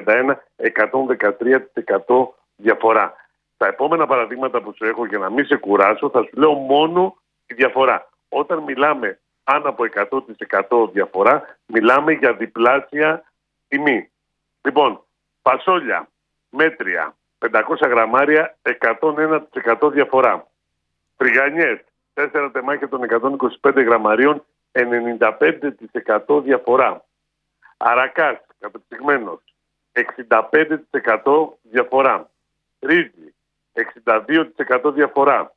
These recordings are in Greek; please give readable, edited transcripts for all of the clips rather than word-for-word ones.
113% διαφορά. Τα επόμενα παραδείγματα που σου έχω, για να μην σε κουράσω, θα σου λέω μόνο τη διαφορά. Όταν μιλάμε πάνω από 100% διαφορά, μιλάμε για διπλάσια τιμή. Λοιπόν, φασόλια μέτρια, 500 γραμμάρια, 101% διαφορά. Τριγανιές, 4 τεμάχια των 125 γραμμαρίων, 95% διαφορά. Αρακάς, κατεψυγμένος, 65% διαφορά. Ρύζι, 62% διαφορά.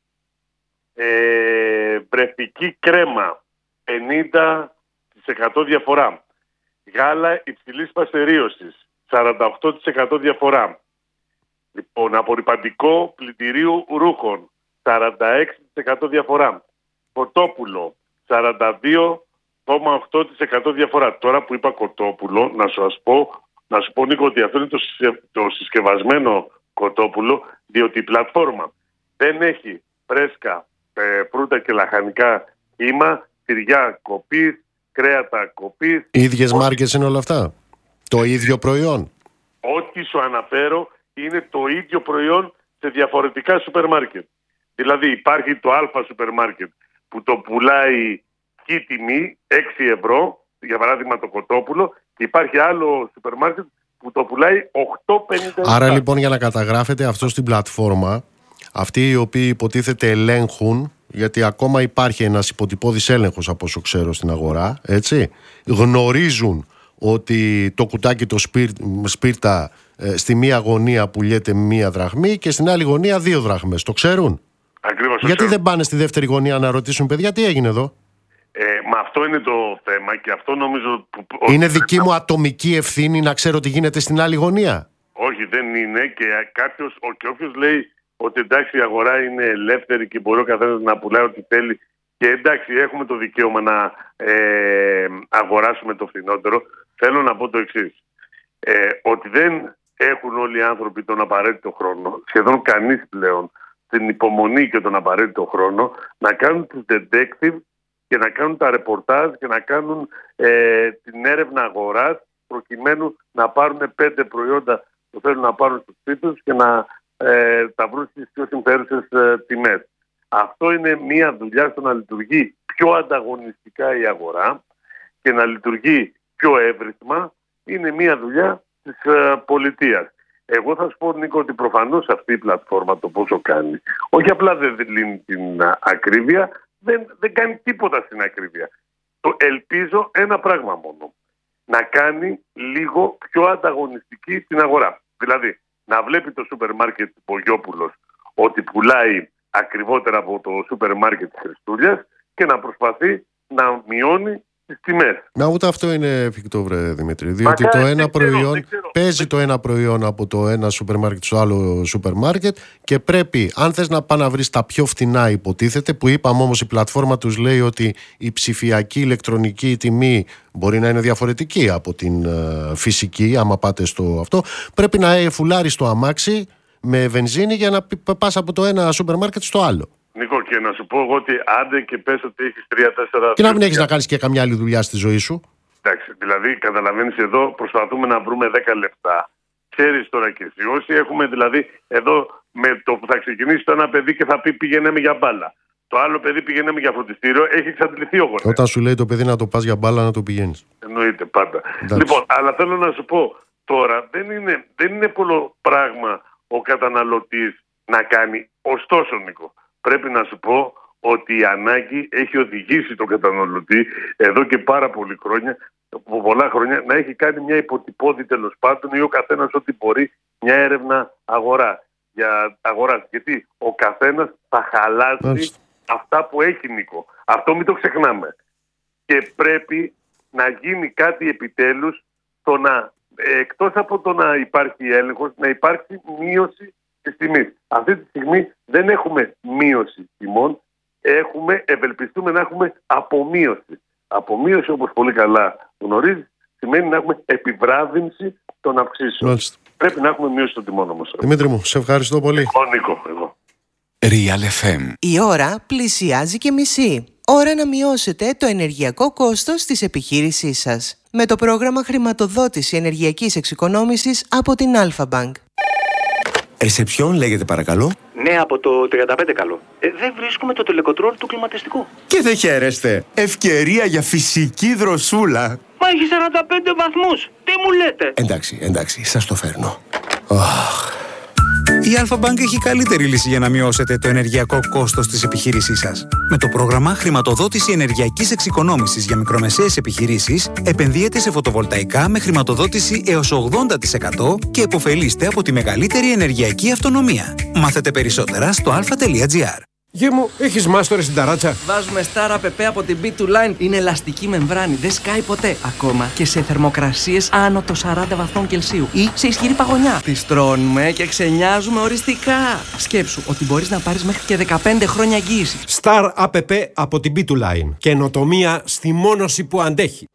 Βρεφική κρέμα, 50% διαφορά. Γάλα υψηλής παστερίωσης, 48% διαφορά. Λοιπόν, απορρυπαντικό πλυντηρίου ρούχων, 46% διαφορά. Κοτόπουλο, 42,8% διαφορά. Τώρα που είπα κοτόπουλο, να σου πω Νίκο, ότι αυτό είναι το συσκευασμένο κοτόπουλο, διότι η πλατφόρμα δεν έχει φρέσκα φρούτα και λαχανικά κύμα, τυριά κοπής, κρέατα κοπής. Ίδιες μάρκες είναι όλα αυτά? Το ίδιο προϊόν? Ό,τι σου αναφέρω είναι το ίδιο προϊόν σε διαφορετικά σούπερ μάρκετ. Δηλαδή υπάρχει το Α σούπερ μάρκετ που το πουλάει η τιμή 6 ευρώ, για παράδειγμα το κοτόπουλο, και υπάρχει άλλο σούπερ μάρκετ που το πουλάει 8,50. Άρα λοιπόν, για να καταγράφεται αυτό στην πλατφόρμα, αυτοί οι οποίοι υποτίθεται ελέγχουν, γιατί ακόμα υπάρχει ένας υποτυπώδης έλεγχος από όσο ξέρω στην αγορά, έτσι, γνωρίζουν ότι το κουτάκι το σπίρτα στη μία γωνία πουλιέται μία δραχμή και στην άλλη γωνία 2 δραχμές. Το ξέρουν? Ακριβώς. Γιατί δεν πάνε στη δεύτερη γωνία να ρωτήσουν, παιδιά, τι έγινε εδώ? Μα αυτό είναι το θέμα και αυτό νομίζω... Είναι δική μου ατομική ευθύνη να ξέρω τι γίνεται στην άλλη γωνία? Όχι, δεν είναι, και όποιος λέει ότι εντάξει, η αγορά είναι ελεύθερη και μπορεί ο καθένας να πουλάει ό,τι θέλει, και εντάξει, έχουμε το δικαίωμα να αγοράσουμε το φθηνότερο, θέλω να πω το εξής. Ότι δεν έχουν όλοι οι άνθρωποι τον απαραίτητο χρόνο, σχεδόν κανείς πλέον, την υπομονή και τον απαραίτητο χρόνο να κάνουν τους detective και να κάνουν τα ρεπορτάζ και να κάνουν την έρευνα αγοράς, προκειμένου να πάρουν 5 προϊόντα που θέλουν να πάρουν στους σπίτους και να τα βρουν στις πιο συμφέρουσες τιμές. Αυτό είναι μια δουλειά στο να λειτουργεί πιο ανταγωνιστικά η αγορά και να λειτουργεί πιο εύρυθμα. Είναι μια δουλειά της πολιτείας. Εγώ θα σου πω, Νίκο, ότι προφανώς αυτή η πλατφόρμα το πόσο κάνει, όχι απλά δεν λύνει την ακρίβεια, δεν κάνει τίποτα στην ακρίβεια. Ελπίζω ένα πράγμα μόνο, να κάνει λίγο πιο ανταγωνιστική την αγορά. Δηλαδή, να βλέπει το σούπερ μάρκετ Πογιόπουλος ότι πουλάει ακριβότερα από το σούπερ μάρκετ της Χριστούλιας και να προσπαθεί να μειώνει τις τιμές. Να, ούτε αυτό είναι εφικτό, βρε Δημήτρη. Διότι το ένα προϊόν παίζει το ένα προϊόν από το ένα σούπερ μάρκετ στο άλλο σούπερ μάρκετ και πρέπει, αν θες να πας να βρεις τα πιο φθηνά, υποτίθεται, που είπαμε όμως η πλατφόρμα τους λέει ότι η ψηφιακή ηλεκτρονική τιμή μπορεί να είναι διαφορετική από την φυσική, άμα πάτε στο αυτό, πρέπει να φουλάρεις το αμάξι με βενζίνη για να πας από το ένα σούπερ μάρκετ στο άλλο. Νίκο, και να σου πω εγώ ότι άντε και πες ότι έχεις 3-4... Και να μην έχεις να κάνεις και καμιά άλλη δουλειά στη ζωή σου. Εντάξει, δηλαδή καταλαβαίνεις, εδώ προσπαθούμε να βρούμε 10 λεπτά. Ξέρεις τώρα και εσύ, όσοι έχουμε δηλαδή εδώ με το που θα ξεκινήσει το ένα παιδί και θα πει πηγαίνουμε για μπάλα. Το άλλο παιδί πηγαίνουμε για φροντιστήριο, έχει εξαντληθεί ο γονέας. Όταν σου λέει το παιδί να το πας για μπάλα, να το πηγαίνεις. Εννοείται πάντα. Εντάξει. Λοιπόν, αλλά θέλω να σου πω τώρα, δεν είναι πολλό πράγμα ο καταναλωτής να κάνει. Ωστόσο, Νίκο, πρέπει να σου πω ότι η ανάγκη έχει οδηγήσει τον καταναλωτή εδώ και πολλά χρόνια να έχει κάνει μια υποτυπώδη, τέλος πάντων, ή ο καθένας ό,τι μπορεί, μια έρευνα αγοράς. Γιατί ο καθένας θα χαλάσει αυτά που έχει, Νίκο. Αυτό μην το ξεχνάμε. Και πρέπει να γίνει κάτι επιτέλους, εκτός από το να υπάρχει έλεγχος, να υπάρξει μείωση της τιμής. Αυτή τη στιγμή δεν έχουμε μείωση τιμών, ευελπιστούμε να έχουμε απομείωση. Απομείωση, όπως πολύ καλά γνωρίζεις, σημαίνει να έχουμε επιβράδυνση των αυξήσεων. Μάλιστα. Πρέπει να έχουμε μείωση των τιμών όμως. Δημήτρη μου, σε ευχαριστώ πολύ. Νίκο, εγώ. Real FM. Η ώρα πλησιάζει και μισή. Ώρα να μειώσετε το ενεργειακό κόστος της επιχείρησής σας με το πρόγραμμα χρηματοδότηση ενεργειακής εξοικονόμησης από την Alpha Bank. Ρεσεψιόν λέγεται παρακαλώ. Ναι, από το 35 καλό. Δεν βρίσκουμε το τελεκοτρόλ του κλιματιστικού. Και δεν χαίρεστε. Ευκαιρία για φυσική δροσούλα. Μα έχει 45 βαθμούς. Τι μου λέτε? Εντάξει, σας το φέρνω. Η Alpha Bank έχει καλύτερη λύση για να μειώσετε το ενεργειακό κόστος της επιχείρησής σας. Με το πρόγραμμα χρηματοδότηση ενεργειακής εξοικονόμησης για μικρομεσαίες επιχειρήσεις, επενδύετε σε φωτοβολταϊκά με χρηματοδότηση έως 80% και επωφελείστε από τη μεγαλύτερη ενεργειακή αυτονομία. Μάθετε περισσότερα στο alpha.gr. Γε μου, έχεις μάστορες στην ταράτσα? Βάζουμε Star APP από την B2Line. Είναι ελαστική μεμβράνη, δεν σκάει ποτέ. Ακόμα και σε θερμοκρασίες άνω των 40 βαθμών Κελσίου ή σε ισχυρή παγωνιά. Τις τρώνουμε και ξενιάζουμε οριστικά. Σκέψου ότι μπορείς να πάρεις μέχρι και 15 χρόνια εγγύηση. Star APP από την B2Line. Καινοτομία στη μόνωση που αντέχει.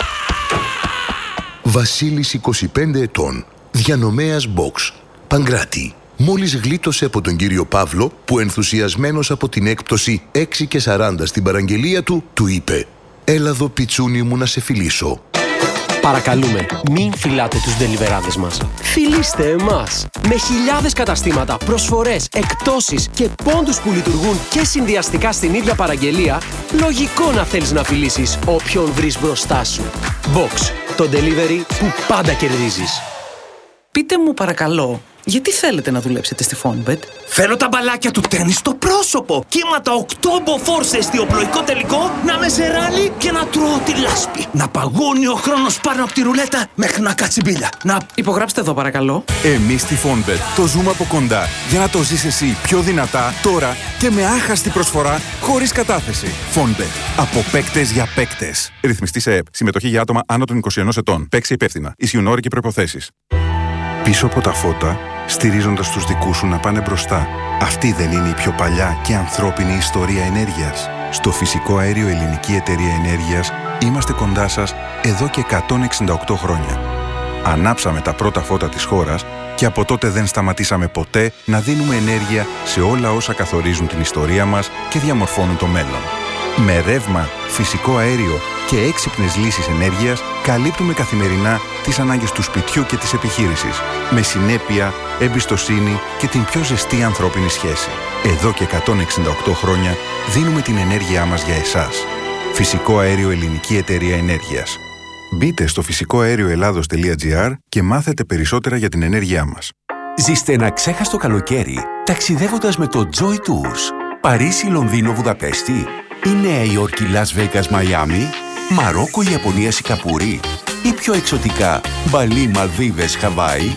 Βασίλης, 25 ετών. Διανομέας Box. Παγκράτη. Μόλις γλίτωσε από τον κύριο Παύλο, που ενθουσιασμένος από την έκπτωση 6 και 40 στην παραγγελία του, του είπε «Έλα εδώ πιτσούνι μου να σε φιλήσω». Παρακαλούμε, μην φιλάτε τους ντελιβεράδες μας. Φιλήστε εμάς. Με χιλιάδες καταστήματα, προσφορές, εκπτώσεις και πόντους που λειτουργούν και συνδυαστικά στην ίδια παραγγελία, λογικό να θέλεις να φιλήσεις όποιον βρεις μπροστά σου. Box, το delivery που πάντα κερδίζεις. Πείτε μου παρακαλώ, γιατί θέλετε να δουλέψετε στη Fonbet? Θέλω τα μπαλάκια του τέννις στο πρόσωπο. Κύματα 8 μποφόρ σε εστιοπλοϊκό τελικό, να με ζεράνει και να τρώω τη λάσπη. Να παγώνει ο χρόνος πάνω από τη ρουλέτα μέχρι να κάτσει μπίλια. Να υπογράψτε εδώ παρακαλώ. Εμείς στη Fonbet το ζούμε από κοντά για να το ζεις εσύ πιο δυνατά, τώρα και με άχαστη προσφορά, χωρίς κατάθεση. Fonbet. Από παίκτες για παίκτες. Ρυθμιστή σε ΕΠ. Συμμετοχή για άτομα άνω των 21 ετών. Παίξε υπεύθυνα. Ισχύουν όροι και προϋποθέσεις. Πίσω από τα φώτα, στηρίζοντας τους δικούς σου να πάνε μπροστά. Αυτή δεν είναι η πιο παλιά και ανθρώπινη ιστορία ενέργειας? Στο Φυσικό Αέριο Ελληνική Εταιρεία Ενέργειας είμαστε κοντά σας εδώ και 168 χρόνια. Ανάψαμε τα πρώτα φώτα της χώρας και από τότε δεν σταματήσαμε ποτέ να δίνουμε ενέργεια σε όλα όσα καθορίζουν την ιστορία μας και διαμορφώνουν το μέλλον. Με ρεύμα, φυσικό αέριο και έξυπνες λύσεις ενέργειας καλύπτουμε καθημερινά τις ανάγκες του σπιτιού και της επιχείρησης, με συνέπεια, εμπιστοσύνη και την πιο ζεστή ανθρώπινη σχέση. Εδώ και 168 χρόνια δίνουμε την ενέργειά μας για εσάς. Φυσικό Αέριο Ελληνική Εταιρεία Ενέργειας. Μπείτε στο φυσικοαέρioελλάδος.gr και μάθετε περισσότερα για την ενέργειά μας. Ζήστε ένα ξέχαστο καλοκαίρι ταξιδεύοντας με το Joy Tours. Παρίσι, Λονδίνο, Βουδαπέστη ή Νέα Υόρκη, Las Vegas, Μαϊάμι, Μαρόκο, Ιαπωνία, Σιγκαπούρη ή πιο εξωτικά Μπαλί, Μαλδίβες, Χαβάη.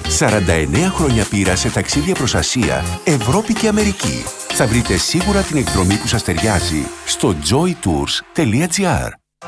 49 χρόνια πείρα σε ταξίδια προς Ασία, Ευρώπη και Αμερική. Θα βρείτε σίγουρα την εκδρομή που σας ταιριάζει στο joytours.gr.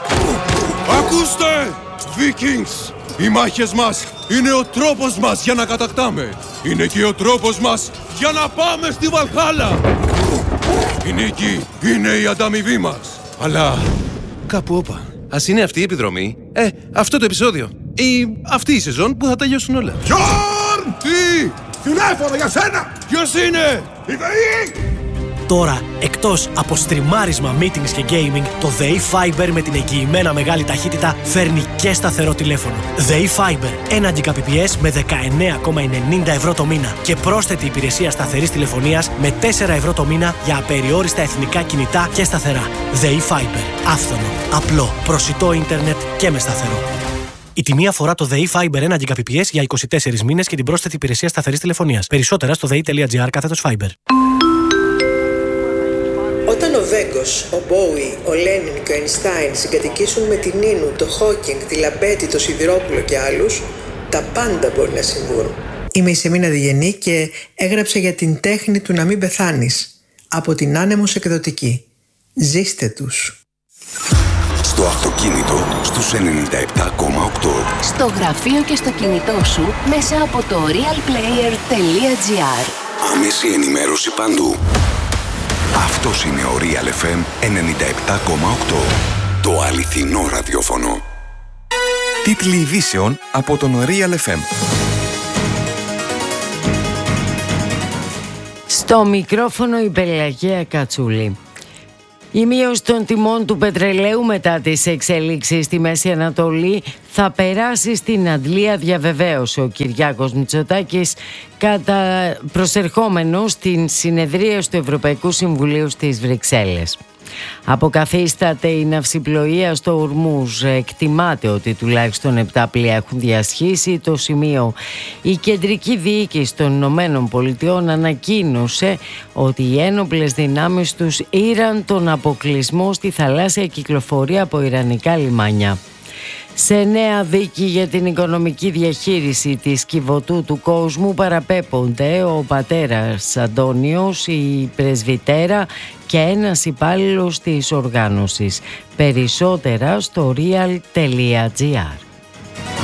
Ακούστε, Vikings! Οι μάχες μας είναι ο τρόπος μας για να κατακτάμε. Είναι και ο τρόπος μας για να πάμε στη Βαλχάλα. Η νίκη είναι η ανταμοιβή μας. Αλλά κάπου όπα. Ας είναι αυτή η επιδρομή, αυτό το επεισόδιο ή αυτή η σεζόν που θα τελειώσουν όλα. Γιόρν! Τι! Τηλέφωνο για σένα! Ποιος είναι? Η ΔΕΗ! Τώρα, εκτός από στριμάρισμα, meetings και gaming, το ΔΕΗ Fiber με την εγγυημένα μεγάλη ταχύτητα φέρνει και σταθερό τηλέφωνο. ΔΕΗ Fiber, 1 Gbps με 19,90 ευρώ το μήνα και πρόσθετη υπηρεσία σταθερής τηλεφωνίας με 4 ευρώ το μήνα για απεριόριστα εθνικά κινητά και σταθερά. ΔΕΗ Fiber, άφθονο, απλό, προσιτό ίντερνετ και με σταθερό. Η τιμή αφορά το ΔΕΗ Fiber 1 Gbps για 24 μήνες και την πρόσθετη υπηρεσία σταθερής τηλεφωνίας. Περισσότερα στο dei.gr/Fiber. Όταν ο Βέγκος, ο Μπόουι, ο Λένιν και ο Αϊνστάιν συγκατοικήσουν με την Νίνου, το Χόκινγκ, τη Λαμπέτη, το Σιδηρόπουλο και άλλους, τα πάντα μπορεί να συμβούν. Είμαι η Σεμίνα Διγενή και έγραψα για την τέχνη του να μην πεθάνεις. Από την Άνεμος Εκδοτική. Ζήστε τους. Στο αυτοκίνητο στους 97,8. Στο γραφείο και στο κινητό σου μέσα από το realplayer.gr. Άμεση ενημέρωση παντού. Αυτός είναι ο Real FM 97,8. Το αληθινό ραδιόφωνο. Τίτλοι ειδήσεων από τον Real FM. Στο μικρόφωνο η Πελαγία Κατσούλη. Η μείωση των τιμών του πετρελαίου μετά τις εξελίξεις στη Μέση Ανατολή θα περάσει στην αντλία, διαβεβαίωσε ο Κυριάκος Μητσοτάκης προσερχόμενος στην συνεδρίαση του Ευρωπαϊκού Συμβουλίου στις Βρυξέλλες. Αποκαθίσταται η ναυσιπλοεία στο Ορμούζ. Εκτιμάται ότι τουλάχιστον 7 πλοία έχουν διασχίσει το σημείο. Η κεντρική διοίκηση των Ηνωμένων Πολιτειών ανακοίνωσε ότι οι ένοπλες δυνάμεις τους ήραν τον αποκλεισμό στη θαλάσσια κυκλοφορία από ιρανικά λιμάνια. Σε νέα δίκη για την οικονομική διαχείριση της Κιβωτού του κόσμου παραπέμπονται ο πατέρας Αντώνιος, η πρεσβυτέρα και ένας υπάλληλος της οργάνωσης. Περισσότερα στο real.gr.